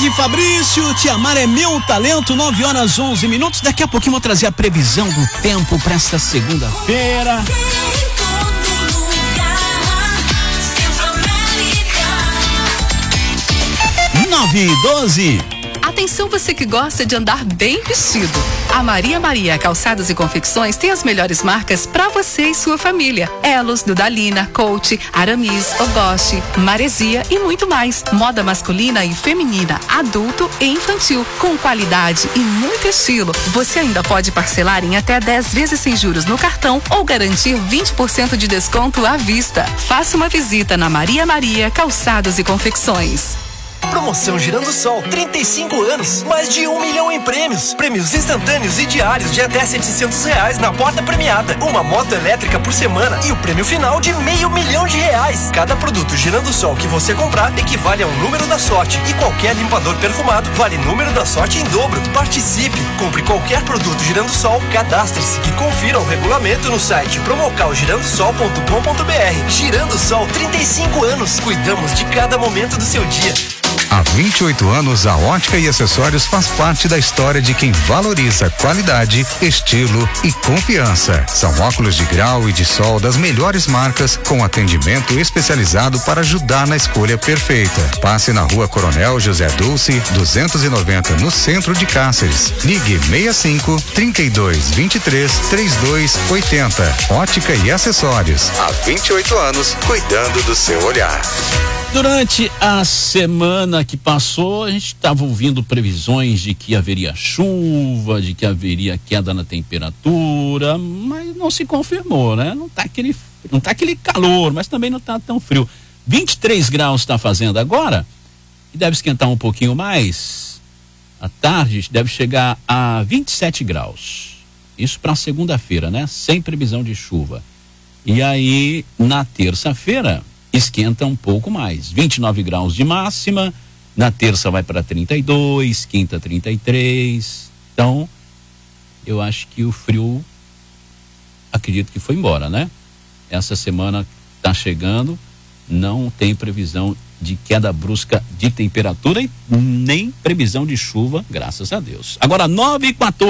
tarde, Fabrício. Te amar é meu talento. 9h11. Daqui a pouquinho vou trazer a previsão do tempo para esta segunda-feira. 9h12. Atenção, você que gosta de andar bem vestido. A Maria Calçados e Confecções tem as melhores marcas para você e sua família. Elos, Dudalina, Coach, Aramis, Ogoshi, Maresia e muito mais. Moda masculina e feminina, adulto e infantil, com qualidade e muito estilo. Você ainda pode parcelar em até 10 vezes sem juros no cartão ou garantir 20% de desconto à vista. Faça uma visita na Maria Calçados e Confecções. Promoção Girando Sol, 35 anos, mais de 1 milhão em prêmios. Prêmios instantâneos e diários de até R$700 na porta premiada. Uma moto elétrica por semana e o prêmio final de R$500 mil. Cada produto Girando Sol que você comprar equivale a um número da sorte. E qualquer limpador perfumado vale número da sorte em dobro. Participe, compre qualquer produto Girando Sol, cadastre-se e confira o regulamento no site promocalgirandosol.com.br. Girando Sol, 35 anos. Cuidamos de cada momento do seu dia. Há 28 anos, a Ótica e Acessórios faz parte da história de quem valoriza qualidade, estilo e confiança. São óculos de grau e de sol das melhores marcas, com atendimento especializado para ajudar na escolha perfeita. Passe na Rua Coronel José Dulce, 290, no centro de Cáceres. Ligue 65-3223-3280. Ótica e Acessórios. Há 28 anos, cuidando do seu olhar. Durante a semana que passou, a gente estava ouvindo previsões de que haveria chuva, de que haveria queda na temperatura, mas não se confirmou, né? Não tá aquele calor, mas também não está tão frio. 23 graus está fazendo agora e deve esquentar um pouquinho mais. À tarde deve chegar a 27 graus. Isso para segunda-feira, né? Sem previsão de chuva. E aí, na terça-feira, esquenta um pouco mais, 29 graus de máxima, na terça vai para 32, quinta 33, então eu acho que o frio, acredito que foi embora, né? Essa semana está chegando, não tem previsão de queda brusca de temperatura e nem previsão de chuva, graças a Deus. Agora 9h14.